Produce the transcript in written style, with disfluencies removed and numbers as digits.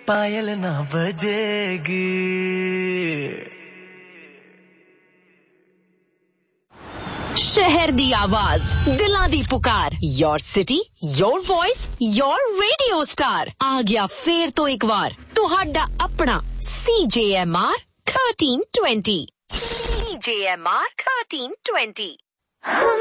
पायल ना बजेगी। शहर दी आवाज, दिलां दी पुकार, your city, your voice, your radio star. आ गया फेर तो एक बार तुहाडा अपना CJMR 1320। CJMR 1320।